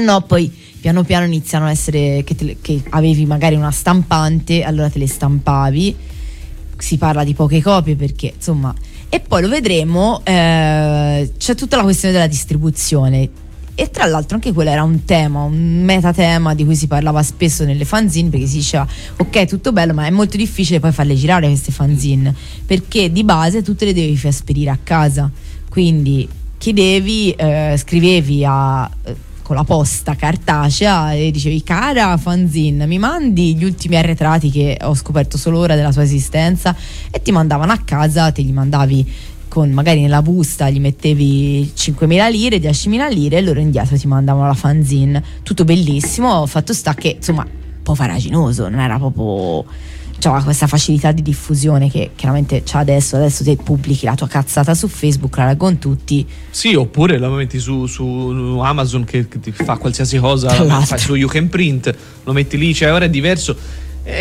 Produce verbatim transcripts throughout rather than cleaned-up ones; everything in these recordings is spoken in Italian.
no, poi piano piano iniziano a essere che, te, che avevi magari una stampante, allora te le stampavi, si parla di poche copie perché insomma, e poi lo vedremo, eh, c'è tutta la questione della distribuzione. E tra l'altro anche quello era un tema, un metatema di cui si parlava spesso nelle fanzine, perché si diceva ok, tutto bello, ma è molto difficile poi farle girare queste fanzine, perché di base tu te le devi far spedire a casa, quindi chiedevi, eh, scrivevi a, eh, con la posta cartacea e dicevi: cara fanzine, mi mandi gli ultimi arretrati che ho scoperto solo ora della tua esistenza, e ti mandavano a casa, te li mandavi con magari nella busta, gli mettevi cinquemila lire, diecimila lire, e loro indietro ti mandavano la fanzine. Tutto bellissimo, fatto sta che insomma un po' faraginoso, non era proprio, cioè, questa facilità di diffusione che chiaramente c'è adesso. Adesso te pubblichi la tua cazzata su Facebook, la leggono tutti. Sì, oppure la metti su, su Amazon che, che ti fa qualsiasi cosa, la fai su You Can Print, lo metti lì, cioè ora è diverso.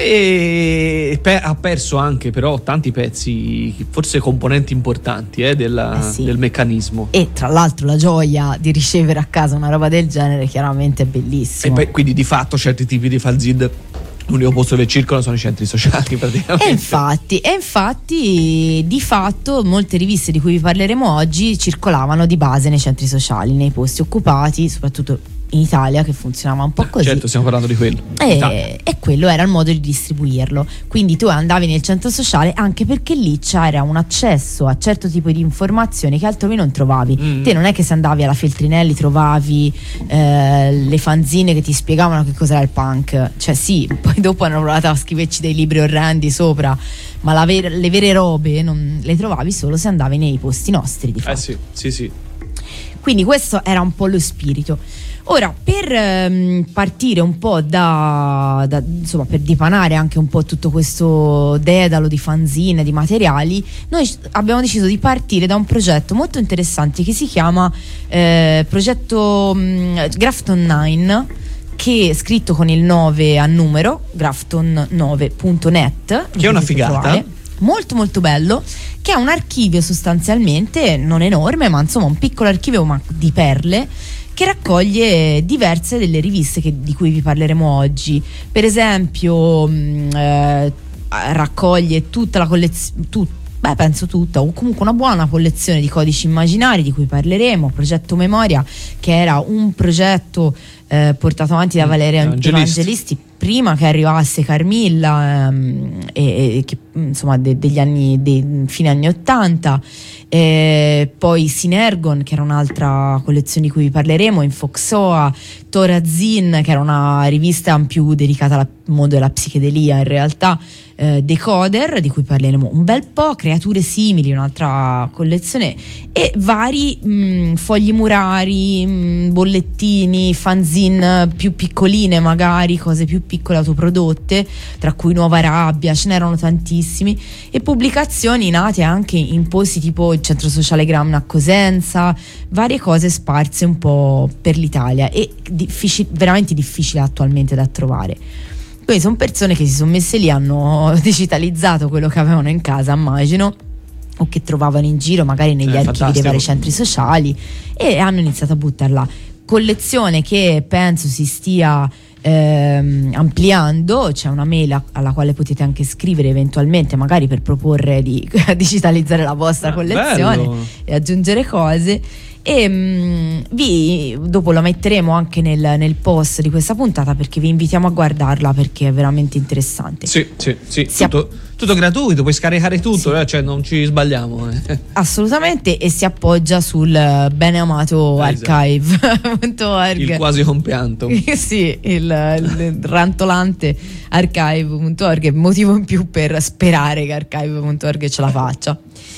E pe- ha perso anche però tanti pezzi, forse componenti importanti eh, della, eh sì. del meccanismo. E tra l'altro la gioia di ricevere a casa una roba del genere chiaramente è bellissima. E poi, quindi di fatto certi tipi di fanzine, l'unico posto dove circolano sono i centri sociali praticamente. E infatti, e infatti di fatto molte riviste di cui vi parleremo oggi circolavano di base nei centri sociali, nei posti occupati, soprattutto in Italia, che funzionava un po' così. Certo, stiamo parlando di quello. E, e quello era il modo di distribuirlo. Quindi tu andavi nel centro sociale, anche perché lì c'era un accesso a certo tipo di informazioni che altrove non trovavi. Mm. Te non è che se andavi alla Feltrinelli trovavi eh, le fanzine che ti spiegavano che cos'era il punk. Cioè sì, poi dopo hanno provato a scriverci dei libri orrendi sopra, ma la ver- le vere robe non le trovavi solo se andavi nei posti nostri, di fatto. Eh sì, sì, sì. Quindi questo era un po' lo spirito. Ora, per ehm, partire un po' da, da insomma, per dipanare anche un po' tutto questo dedalo di fanzine, di materiali, noi abbiamo deciso di partire da un progetto molto interessante che si chiama eh, progetto mh, Grafton nove, che è scritto con il nove a numero, grafton nove punto net, che è una figata trovare. Molto molto bello, che è un archivio sostanzialmente non enorme, ma insomma un piccolo archivio, ma di perle, che raccoglie diverse delle riviste che, di cui vi parleremo oggi. Per esempio mh, eh, raccoglie tutta la collezione, tut, beh penso tutta, o comunque una buona collezione di codici immaginari di cui parleremo. Progetto Memoria, che era un progetto eh, portato avanti da Valeria Evangelisti, Evangelisti prima che arrivasse Carmilla, ehm, e, e che insomma de, degli anni dei fine anni ottanta. Eh, poi Sinergon, che era un'altra collezione di cui vi parleremo, Infoxoa, Torazin, che era una rivista più dedicata al mondo della psichedelia in realtà, eh, Decoder, di cui parleremo un bel po', Creature Simili, un'altra collezione, e vari mh, fogli murari, mh, bollettini, fanzine più piccoline, magari cose più piccole autoprodotte, tra cui Nuova Rabbia, ce n'erano tantissimi, e pubblicazioni nate anche in posti tipo il Centro Sociale Gramna a Cosenza, varie cose sparse un po' per l'Italia e difficil- veramente difficili attualmente da trovare. Quindi sono persone che si sono messe lì, hanno digitalizzato quello che avevano in casa, immagino, o che trovavano in giro magari negli eh, archivi fantastico. dei vari centri sociali, e hanno iniziato a buttarla. Collezione che penso si stia ehm, ampliando. C'è una mail alla quale potete anche scrivere eventualmente, magari per proporre di digitalizzare la vostra ah, collezione, bello. E aggiungere cose. E mh, vi dopo la metteremo anche nel, nel post di questa puntata, perché vi invitiamo a guardarla, perché è veramente interessante. Sì, sì, sì. Si tutto, tutto gratuito, puoi scaricare tutto, sì. eh, cioè non ci sbagliamo. Eh. Assolutamente, e si appoggia sul bene amato Esatto. archive punto org. Il quasi compianto. Sì, il, il rantolante archive punto org, è motivo in più per sperare che archive punto org ce la faccia.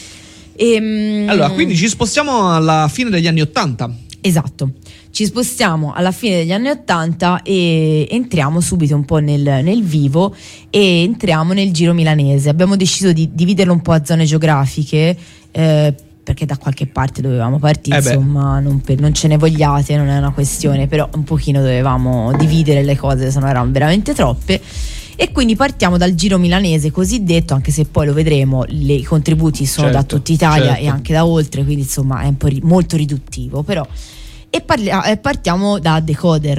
E, allora, quindi ci spostiamo alla fine degli anni Ottanta. Esatto, ci spostiamo alla fine degli anni Ottanta e entriamo subito un po' nel, nel vivo, e entriamo nel giro milanese. Abbiamo deciso di dividerlo un po' a zone geografiche, eh, perché da qualche parte dovevamo partire, eh insomma non, per, non ce ne vogliate, non è una questione, però un pochino dovevamo dividere le cose, se no erano veramente troppe. E quindi partiamo dal giro milanese cosiddetto, anche se poi lo vedremo, le, i contributi sono certo, da tutta Italia, certo, e anche da oltre, quindi insomma è un po' ri, molto riduttivo, però. E parli, partiamo da Decoder.